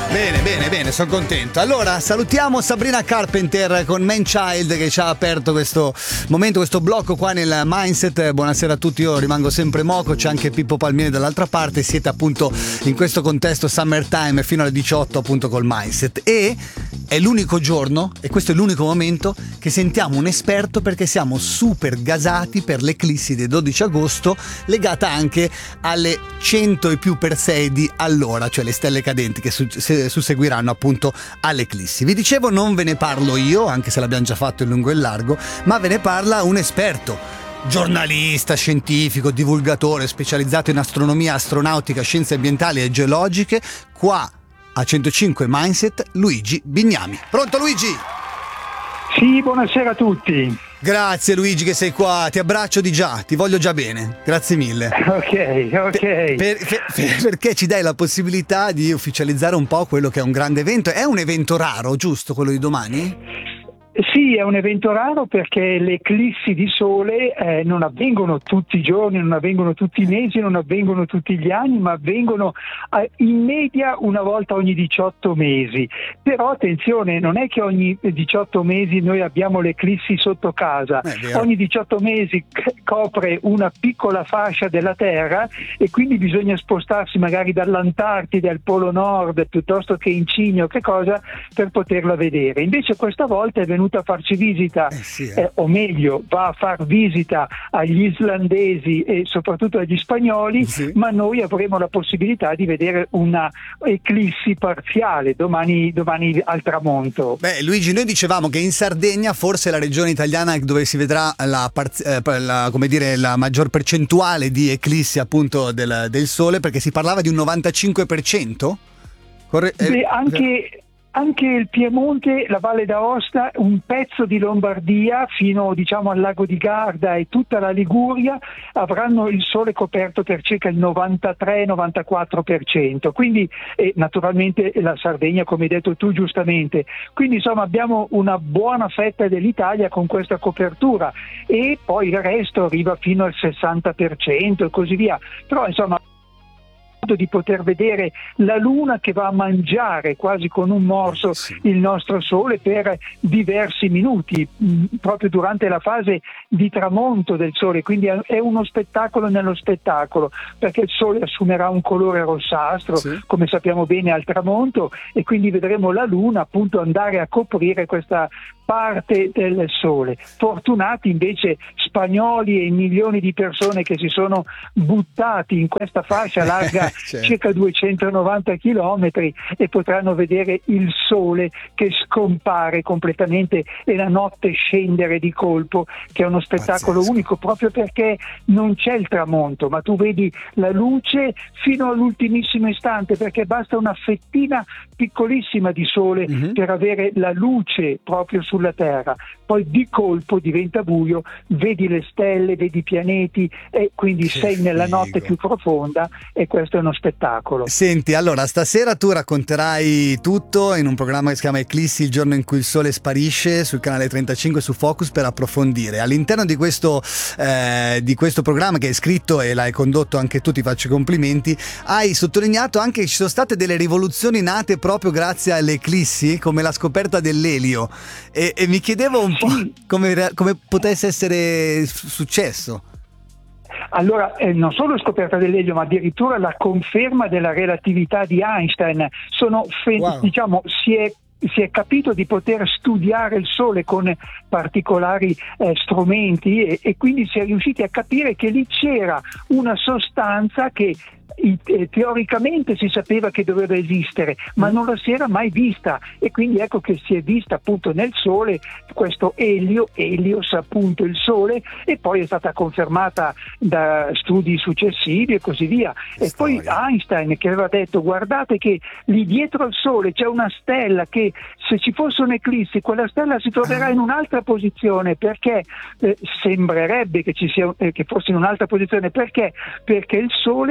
Bene, sono contento. Allora, salutiamo Sabrina Carpenter con Man Child che ci ha aperto questo momento, questo blocco qua nel Mindset. Buonasera a tutti, io rimango sempre Moco, c'è anche Pippo Palmieri dall'altra parte. Siete appunto in questo contesto Summertime fino alle 18 appunto col Mindset. E è l'unico giorno, e questo è l'unico momento, che sentiamo un esperto perché siamo super gasati per l'eclissi del 12 agosto legata anche alle 100 e più per 6 di allora, cioè le stelle cadenti che susseguiranno appunto all'eclissi. Vi dicevo, non ve ne parlo io, anche se l'abbiamo già fatto in lungo e in largo, ma ve ne parla un esperto, giornalista, scientifico, divulgatore specializzato in astronomia, astronautica, scienze ambientali e geologiche, qua a 105 Mindset, Luigi Bignami. Pronto Luigi? Sì, buonasera a tutti. Grazie Luigi che sei qua, ti abbraccio di già, ti voglio già bene, grazie mille. Ok. Perché ci dai la possibilità di ufficializzare un po' quello che è un grande evento. È un evento raro, giusto, quello di domani? Sì, è un evento raro perché le eclissi di sole non avvengono tutti i giorni, non avvengono tutti i mesi, non avvengono tutti gli anni, ma avvengono in media una volta ogni 18 mesi. Però attenzione, non è che ogni 18 mesi noi abbiamo le eclissi sotto casa. Ogni 18 mesi copre una piccola fascia della Terra e quindi bisogna spostarsi magari dall'Antartide al Polo Nord piuttosto che in Cina o che cosa per poterla vedere. Invece questa volta è venuta a farci visita, o meglio va a far visita agli islandesi e soprattutto agli spagnoli, ma noi avremo la possibilità di vedere una eclissi parziale domani al tramonto. Beh Luigi, noi dicevamo che in Sardegna forse è la regione italiana dove si vedrà la maggior percentuale di eclissi appunto del sole, perché si parlava di un 95%? Anche il Piemonte, la Valle d'Aosta, un pezzo di Lombardia fino diciamo al lago di Garda e tutta la Liguria avranno il sole coperto per circa il 93-94%, quindi naturalmente la Sardegna come hai detto tu giustamente, quindi insomma abbiamo una buona fetta dell'Italia con questa copertura e poi il resto arriva fino al 60% e così via, però insomma di poter vedere la luna che va a mangiare quasi con un morso il nostro sole per diversi minuti proprio durante la fase di tramonto del sole, quindi è uno spettacolo nello spettacolo perché il sole assumerà un colore rossastro come sappiamo bene al tramonto e quindi vedremo la luna appunto andare a coprire questa parte del sole. Fortunati invece spagnoli e milioni di persone che si sono buttati in questa fascia larga circa 290 chilometri e potranno vedere il sole che scompare completamente e la notte scendere di colpo, che è uno spettacolo unico proprio perché non c'è il tramonto, ma tu vedi la luce fino all'ultimissimo istante perché basta una fettina piccolissima di sole per avere la luce proprio sulla Terra, poi di colpo diventa buio, vedi le stelle, vedi i pianeti e quindi sei nella notte più profonda e questo è uno spettacolo. Senti, allora stasera tu racconterai tutto in un programma che si chiama Eclissi, il giorno in cui il sole sparisce, sul canale 35 su Focus per approfondire. All'interno di questo programma che hai scritto e l'hai condotto anche tu, ti faccio i complimenti, hai sottolineato anche che ci sono state delle rivoluzioni nate proprio grazie alle eclissi, come la scoperta dell'elio e mi chiedevo un po' come potesse essere successo. Allora, non solo scoperta dell'elio, ma addirittura la conferma della relatività di Einstein. Diciamo, si è capito di poter studiare il Sole con particolari strumenti e quindi si è riusciti a capire che lì c'era una sostanza che teoricamente si sapeva che doveva esistere ma non la si era mai vista e quindi ecco che si è vista appunto nel Sole questo Helios appunto il Sole e poi è stata confermata da studi successivi e così via e poi Einstein che aveva detto guardate che lì dietro al Sole c'è una stella che se ci fosse un'eclissi quella stella si troverà in un'altra posizione perché sembrerebbe che ci sia che fosse in un'altra posizione perché il Sole crea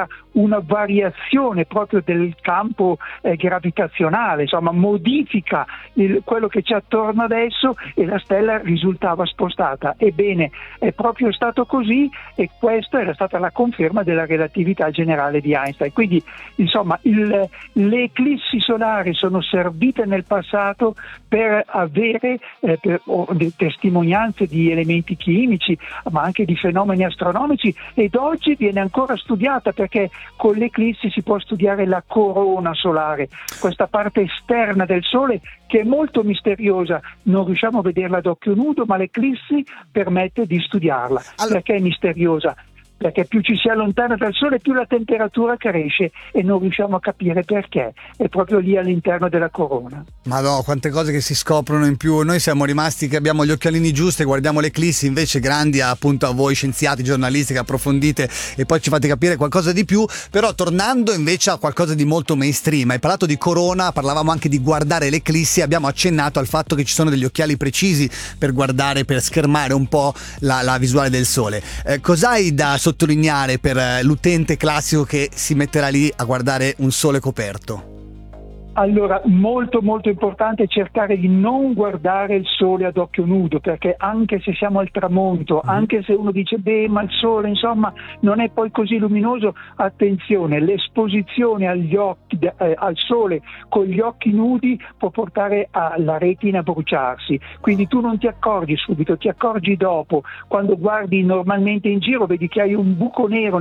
crea una variazione proprio del campo gravitazionale, insomma modifica quello che c'è attorno adesso e la stella risultava spostata. Ebbene, è proprio stato così, e questa era stata la conferma della relatività generale di Einstein. Quindi insomma le eclissi solari sono servite nel passato per avere testimonianze di elementi chimici, ma anche di fenomeni astronomici, ed oggi viene ancora studiata, perché con l'eclissi si può studiare la corona solare, questa parte esterna del Sole che è molto misteriosa, non riusciamo a vederla ad occhio nudo, ma l'eclissi permette di studiarla. Perché è misteriosa? Perché più ci si allontana dal Sole, più la temperatura cresce e non riusciamo a capire perché. È proprio lì all'interno della corona. Ma no, quante cose che si scoprono in più. Noi siamo rimasti che abbiamo gli occhialini giusti e guardiamo l'eclissi, invece grandi appunto a voi scienziati, giornalisti che approfondite e poi ci fate capire qualcosa di più. Però tornando invece a qualcosa di molto mainstream, hai parlato di corona, parlavamo anche di guardare l'eclissi, abbiamo accennato al fatto che ci sono degli occhiali precisi per guardare, per schermare un po' la visuale del Sole. Cos'hai da sottolineare per l'utente classico che si metterà lì a guardare un Sole coperto? Allora, molto molto importante cercare di non guardare il Sole ad occhio nudo, perché anche se siamo al tramonto, anche se uno dice ma il Sole insomma non è poi così luminoso, attenzione, l'esposizione agli occhi, al Sole con gli occhi nudi può portare alla retina a bruciarsi, quindi tu non ti accorgi subito, ti accorgi dopo. Quando guardi normalmente in giro vedi che hai un buco nero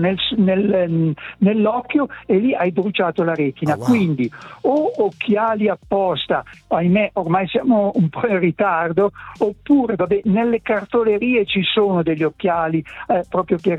nell'occhio e lì hai bruciato la retina. Quindi o occhiali apposta, ahimè ormai siamo un po' in ritardo, oppure nelle cartolerie ci sono degli occhiali proprio per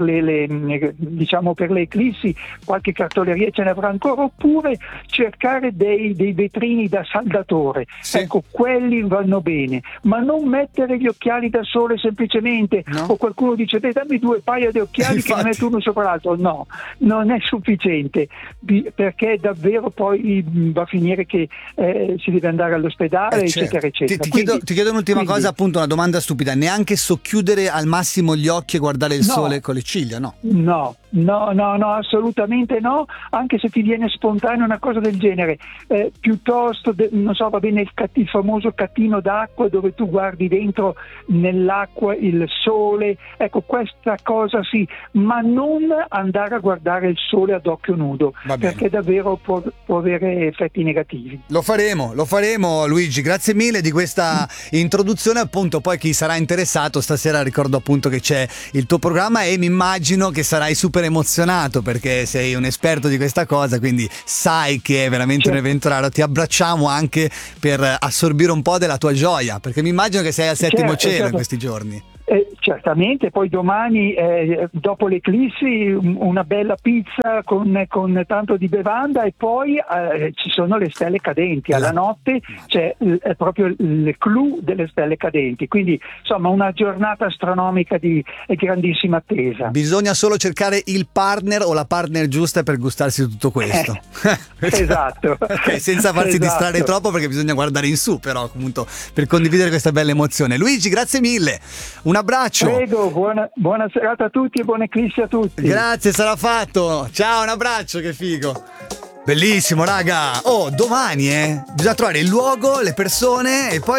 diciamo per le eclissi, qualche cartoleria ce ne avrà ancora, oppure cercare dei vetrini da saldatore, ecco, quelli vanno bene, ma non mettere gli occhiali da sole semplicemente, o qualcuno dice dammi due paia di occhiali che ne metto uno sopra l'altro. No, non è sufficiente, perché davvero poi va a finire che si deve andare all'ospedale, eccetera eccetera. Ti chiedo un'ultima cosa, appunto una domanda stupida: neanche socchiudere al massimo gli occhi e guardare il Sole con le ciglia? No, assolutamente no, anche se ti viene spontanea una cosa del genere, piuttosto non so, va bene il famoso catino d'acqua dove tu guardi dentro nell'acqua il Sole, ecco, questa cosa sì, ma non andare a guardare il Sole ad occhio nudo, perché davvero può avere effetti negativi. Lo faremo Luigi, grazie mille di questa introduzione. Appunto, poi chi sarà interessato, stasera ricordo appunto che c'è il tuo programma e mi immagino che sarai super emozionato perché sei un esperto di questa cosa, quindi sai che è veramente un evento raro. Ti abbracciamo anche per assorbire un po' della tua gioia, perché mi immagino che sei al settimo cielo in questi giorni. Certamente, poi domani dopo l'eclissi una bella pizza con tanto di bevanda, e poi ci sono le stelle cadenti, alla notte c'è proprio il clou delle stelle cadenti, quindi insomma una giornata astronomica di grandissima attesa. Bisogna solo cercare il partner o la partner giusta per gustarsi tutto questo. Esatto. Senza farsi distrarre troppo, perché bisogna guardare in su, però appunto per condividere questa bella emozione. Luigi, grazie mille, un abbraccio. Prego, buona serata a tutti e buone eclissi a tutti. Grazie, sarà fatto. Ciao, un abbraccio, che figo. Bellissimo, raga. Domani bisogna trovare il luogo, le persone e poi